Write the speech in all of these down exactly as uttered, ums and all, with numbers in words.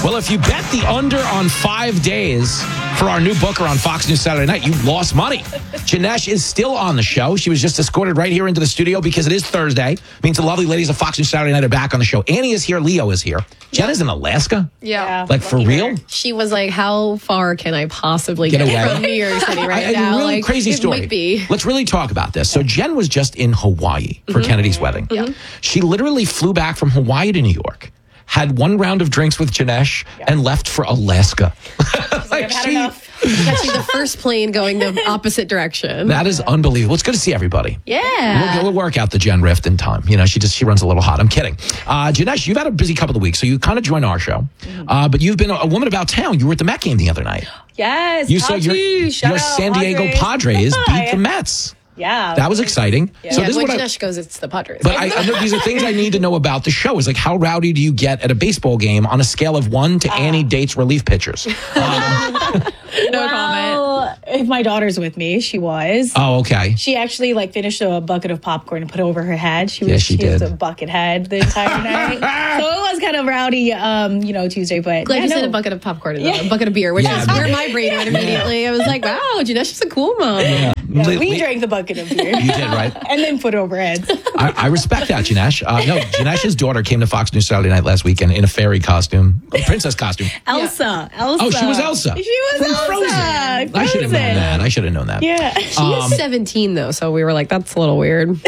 Well, if you bet the under on five days for our new booker on Fox News Saturday night, you lost money. Janesh is still on the show. She was just escorted right here into the studio because it is Thursday. It means the lovely ladies of Fox News Saturday night are back on the show. Annie is here. Leo is here. Jen is in Alaska. Yeah. Like, for real? She was like, how far can I possibly Get get, away? from New York City right I- I- now? Really like, crazy it story. might be. Let's really talk about this. So Jen was just in Hawaii for Kennedy's wedding. Yeah. She literally flew back from Hawaii to New York, had one round of drinks with Janesh, and left for Alaska. Like, I've had she- enough. Catching the first plane going the opposite direction. That is unbelievable. It's good to see everybody. Yeah. We'll, we'll work out the Jen Rift in time. You know, she just she runs a little hot. I'm kidding. Uh, Janesh, you've had a busy couple of weeks, so you kind of joined our show. Uh, but you've been a, a woman about town. You were at the Met game the other night. Yes. You saw your, Tatis, shout your out, San Diego Padres. Padres beat Hi. the Mets. Yeah. That was exciting. Yeah. So yeah, this is when what I, Janesh goes, it's the Padres. but I, I know these are things I need to know about the show. Is like, how rowdy do you get at a baseball game on a scale of one to Annie dates relief pitchers? Um, no well, if my daughter's with me, she was. oh, okay. She actually like finished a bucket of popcorn and put it over her head. She was, Yeah, she was did. a bucket head the entire night. So it was kind of rowdy, um, you know, Tuesday. But Glad yeah, you no. said a bucket of popcorn and not a bucket of beer, which Yeah, is but- where my brain went immediately. I was like, wow, Janesh is a cool mom. Yeah. Yeah, Le- we le- drank the bucket of beer. You did, right? And then put it over heads. I, I respect that, Janesh. Uh, no, Janesh's daughter came to Fox News Saturday night last weekend in a fairy costume, a princess costume. Elsa. Elsa. Oh, she was Elsa. She was From Elsa. Frozen. I should have known Frozen. that. I should have known that. Yeah. She is seventeen, though, so we were like, that's a little weird.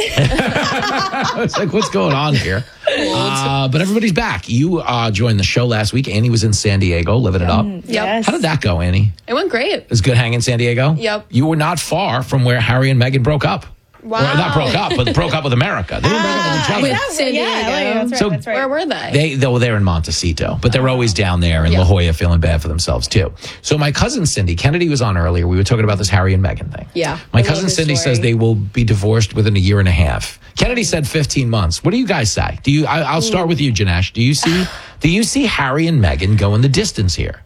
It's like, what's going on here? Uh, but everybody's back. You uh, joined the show last week. Annie was in San Diego, living it up. Yes. How did that go, Annie? It went great. It was good hanging in San Diego? Yep. You were not far from where Harry and Meghan broke up. Wow. Well, not broke up, but broke up with America. They didn't break up with each other. With Yeah, San yeah, Diego. yeah, that's right, So- that's right. Where were they? They, they were there in Montecito, but they're always down there in Yeah. La Jolla feeling bad for themselves, too. So my cousin Cindy, Kennedy was on earlier. We were talking about this Harry and Meghan thing. Yeah. My I love cousin this Cindy story. says they will be divorced within a year and a half. Kennedy said fifteen months. What do you guys say? Do you? I, I'll start with you, Janesh. Do you see? Do you see Harry and Meghan going the distance here?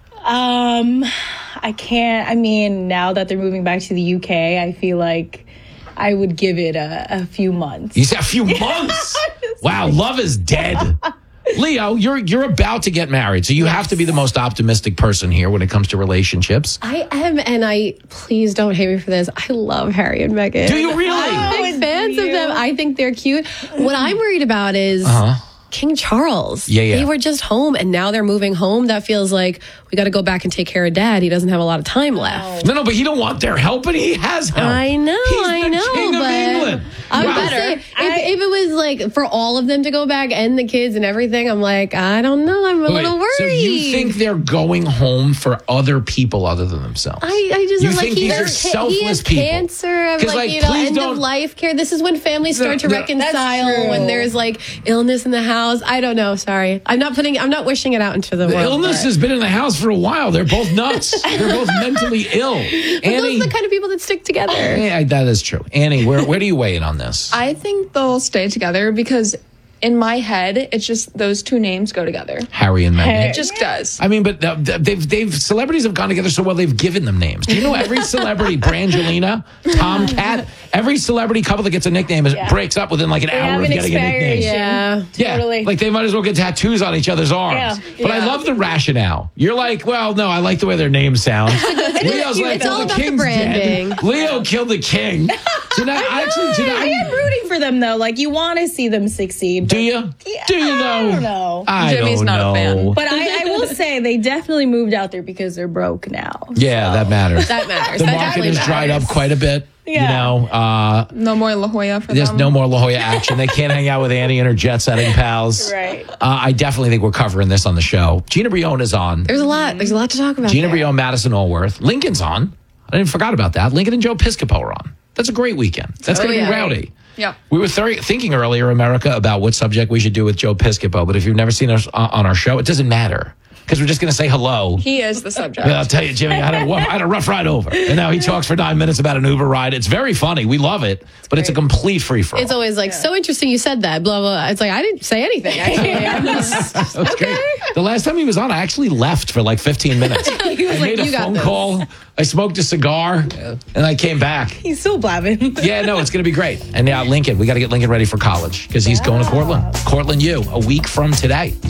Um, I can't. I mean, now that they're moving back to the U K, I feel like I would give it a, a few months. You said a few months. Wow, love is dead. Leo, you're you're about to get married, so you have to be the most optimistic person here when it comes to relationships. I am, and I, please don't hate me for this. I love Harry and Meghan. Do you really? I'm big Oh, fans do of them. you? I think they're cute. What I'm worried about is Uh-huh. King Charles. Yeah, yeah. They were just home, and now they're moving home. That feels like we got to go back and take care of Dad. He doesn't have a lot of time left. No, no, but he don't want their help, but he has help. I know, He's I the know, king of but England. I'm Wow. just saying, if, I- if it was like for all of them to go back and the kids and everything, I'm like, I don't know. I'm a Wait, little worried. so you think they're going home for other people other than themselves? I, I just You am like think he these are has, ca- selfless he has people? cancer. I'm 'Cause, like, like, you know, please end don't- of life care. This is when families start to No, no, reconcile true. when there's like illness in the house. I don't know. Sorry, I'm not putting. I'm not wishing it out into the, The world. illness but- has been in the house for a while. They're both nuts. They're both mentally ill. But Annie, those are the kind of people that stick together. yeah, that is true. Annie, where where do you weigh in on this? I think they'll stay together because in my head, it's just those two names go together. Harry and Meghan. Hey. It just does. I mean, but uh, they've they've celebrities have gone together so well they've given them names. Do you know every celebrity, Brangelina, Tomcat, every celebrity couple that gets a nickname is Yeah. breaks up within like an They hour have of an getting a nickname. expiration. Yeah. Yeah, Totally. like they might as well get tattoos on each other's arms. Yeah. But I Yeah. love the rationale. You're like, well, no, I like the way their names sound. Leo's like, It's well, all the about the king's branding. dead. Leo killed the king. Did I, actually, did I am I, rooting for them though. Like you want to see them succeed. do but- you? Yeah, Do you know? I don't know. I Jimmy's don't not a know. fan. But I, I will say they definitely moved out there because they're broke now. Yeah, that matters. That matters. The That market definitely has dried up matters. quite a bit. You Yeah. know, uh, No more La Jolla for there's them. no more La Jolla action. They can't hang out with Annie and her jet setting pals. Right. Uh, I definitely think we're covering this on the show. Gina Brione's on. There's a lot. There's a lot to talk about. Gina there. Brione, Madison Allworth. Lincoln's on. I didn't forgot about that. Lincoln and Joe Piscopo are on. That's a great weekend. That's Oh, going to yeah. be rowdy. Yep. We were thir- thinking earlier, America, about what subject we should do with Joe Piscopo. But if you've never seen us on on our show, it doesn't matter because we're just going to say hello. He is the subject. But I'll tell you, Jimmy, I had, a, I had a rough ride over. And now he talks for nine minutes about an Uber ride. It's very funny. We love it. But it's a complete free-for-all. It's always like so interesting. You said that. Blah blah. It's like I didn't say anything. Actually, I'm just, That's great. The last time he was on, I actually left for like fifteen minutes. He was I like, made a "You got phone this." call. I smoked a cigar, and I came back. He's still blabbing. Yeah, no, it's going to be great. And now Lincoln, we got to get Lincoln ready for college because he's going to Cortland. Cortland U, a week from today.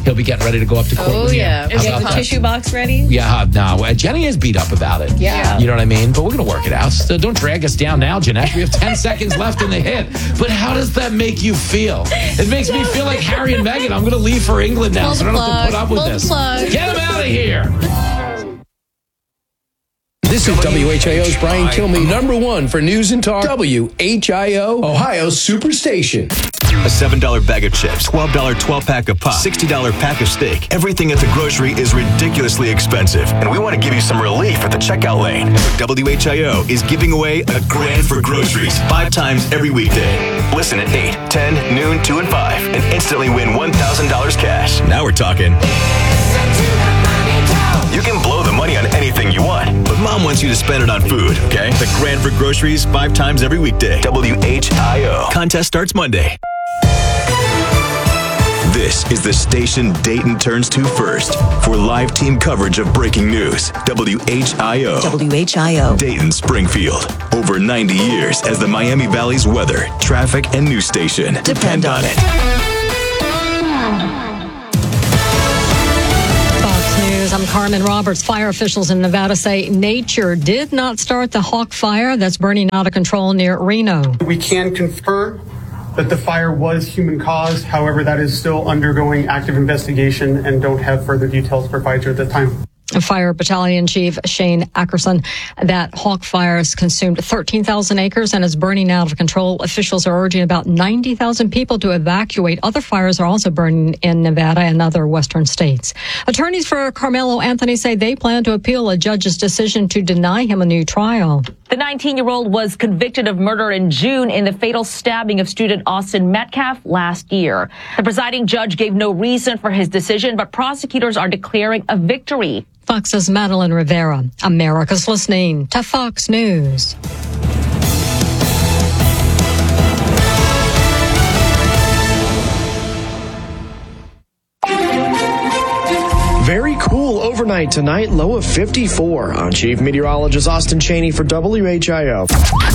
he'll be getting ready to go up to court. Oh, with you. yeah. How Is about the that? tissue box ready? Yeah, no. Uh, Jenny is beat up about it. Yeah. You know what I mean? But we're going to work it out. So don't drag us down now, Janesh. We have ten seconds left in the hit. But how does that make you feel? It makes me feel like Harry and Meghan. I'm going to leave for England now, Pull so I the don't have to put up with plug. this. Pull the plug. Get him out of here. This is W H I O's Brian Kilmeade, number one for news and talk. W H I O, Ohio's Superstation. A seven dollar bag of chips, twelve dollar twelve-pack of pop, sixty dollar pack of steak. Everything at the grocery is ridiculously expensive, and we want to give you some relief at the checkout lane. So W H I O is giving away a grand for groceries five times every weekday. Listen at eight, ten, noon, two, and five, and instantly win one thousand dollars cash. Now we're talking. You can blow the money on anything you want, but Mom wants you to spend it on food, okay? The grand for groceries five times every weekday. W H I O. Contest starts Monday. This is the station Dayton turns to first for live team coverage of breaking news. W H I O. W H I O. Dayton, Springfield. Over ninety years as the Miami Valley's weather, traffic, and news station. Depend on it. Fox News, I'm Carmen Roberts. Fire officials in Nevada say nature did not start the Hawk Fire that's burning out of control near Reno. We can confirm that the fire was human caused. However, that is still undergoing active investigation and don't have further details to provide you at this time. Fire Battalion Chief Shane Ackerson. That Hawk Fire has consumed thirteen thousand acres and is burning out of control. Officials are urging about ninety thousand people to evacuate. Other fires are also burning in Nevada and other western states. Attorneys for Carmelo Anthony say they plan to appeal a judge's decision to deny him a new trial. The nineteen-year-old was convicted of murder in June in the fatal stabbing of student Austin Metcalf last year. The presiding judge gave no reason for his decision, but prosecutors are declaring a victory. Fox's Madeline Rivera. America's listening to Fox News. Very cool overnight tonight, low of fifty-four. I'm Chief Meteorologist Austin Cheney for W H I O.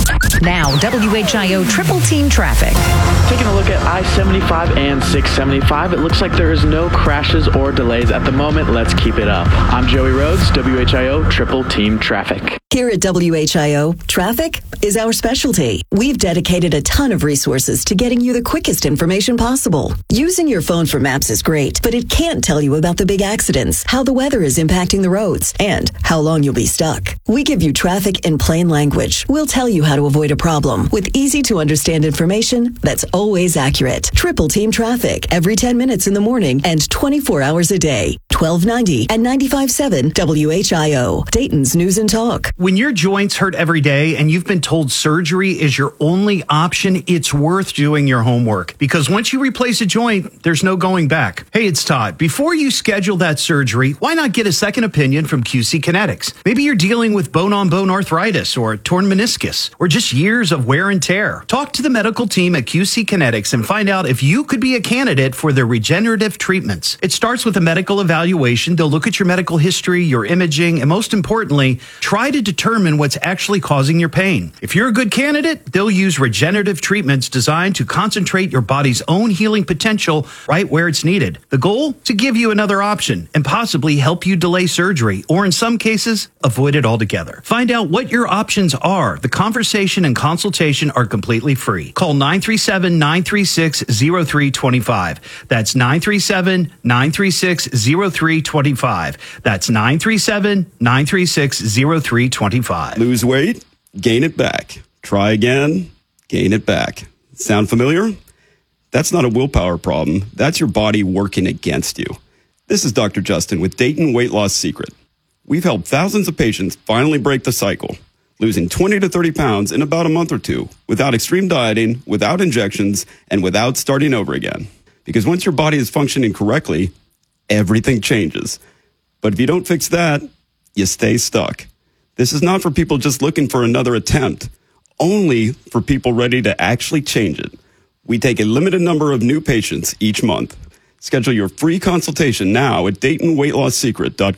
Now, W H I O Triple Team Traffic. Taking a look at I seventy-five and six seventy-five, it looks like there is no crashes or delays at the moment. Let's keep it up. I'm Joey Rhodes, W H I O Triple Team Traffic. Here at W H I O, traffic is our specialty. We've dedicated a ton of resources to getting you the quickest information possible. Using your phone for maps is great, but it can't tell you about the big accidents, how the weather is impacting the roads, and how long you'll be stuck. We give you traffic in plain language. We'll tell you how to avoid a problem with easy to understand information that's always accurate. Triple Team Traffic every ten minutes in the morning and twenty-four hours a day. twelve ninety and ninety-five point seven W H I O, Dayton's News and Talk. When your joints hurt every day and you've been told surgery is your only option, it's worth doing your homework, because once you replace a joint, there's no going back. Hey, it's Todd. Before you schedule that surgery, why not get a second opinion from Q C Kinetics? Maybe you're dealing with bone-on-bone arthritis or torn meniscus or just years of wear and tear. Talk to the medical team at Q C Kinetics and find out if you could be a candidate for their regenerative treatments. It starts with a medical evaluation. They'll look at your medical history, your imaging, and most importantly, try to determine what's actually causing your pain. If you're a good candidate, they'll use regenerative treatments designed to concentrate your body's own healing potential right where it's needed. The goal? To give you another option and possibly help you delay surgery, or in some cases, avoid it altogether. Find out what your options are. The conversation and consultation are completely free. Call nine three seven, nine three six, zero three two five. That's nine three seven, nine three six, zero three two five. That's nine three seven, nine three six, zero three two five. Lose weight, gain it back. Try again, gain it back. Sound familiar? That's not a willpower problem. That's your body working against you. This is Doctor Justin with Dayton Weight Loss Secret. We've helped thousands of patients finally break the cycle, losing twenty to thirty pounds in about a month or two, without extreme dieting, without injections, and without starting over again. Because once your body is functioning correctly, everything changes. But if you don't fix that, you stay stuck. This is not for people just looking for another attempt, only for people ready to actually change it. We take a limited number of new patients each month. Schedule your free consultation now at Dayton Weight Loss Secret dot com.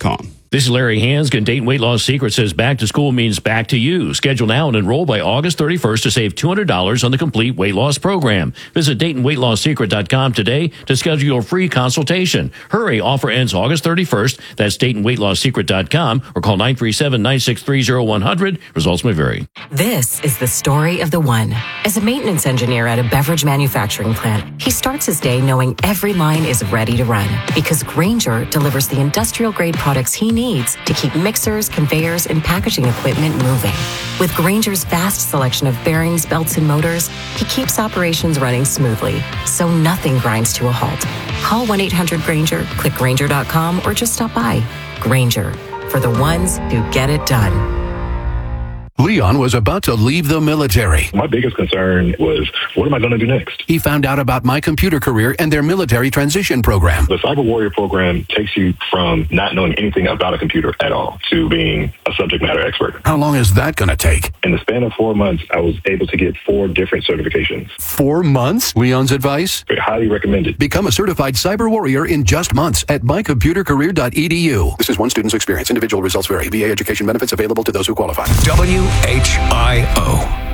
This is Larry Hanskin. Dayton Weight Loss Secret says back to school means back to you. Schedule now and enroll by August thirty-first to save two hundred dollars on the complete weight loss program. Visit Dayton Weight Loss Secret dot com today to schedule your free consultation. Hurry, offer ends August thirty-first. That's Dayton Weight Loss Secret dot com or call nine three seven, nine six three, zero one zero zero. Results may vary. This is the story of the one. As a maintenance engineer at a beverage manufacturing plant, he starts his day knowing every line is ready to run because Grainger delivers the industrial-grade products he needs to keep mixers, conveyors, and packaging equipment moving. With Grainger's vast selection of bearings, belts, and motors, he keeps operations running smoothly, so nothing grinds to a halt. Call one eight hundred Grainger, click Grainger dot com, or just stop by. Grainger, for the ones who get it done. Leon was about to leave the military. My biggest concern was, what am I going to do next? He found out about My Computer Career and their military transition program. The Cyber Warrior program takes you from not knowing anything about a computer at all to being a subject matter expert. How long is that going to take? In the span of four months, I was able to get four different certifications. Four months? Leon's advice? Very highly recommended. Become a certified cyber warrior in just months at my computer career dot e d u. This is one student's experience. Individual results vary. V A education benefits available to those who qualify. W H I O.